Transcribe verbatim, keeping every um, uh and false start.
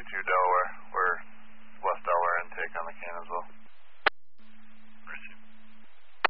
two Delaware. We're West Delaware intake on the Cannonsville.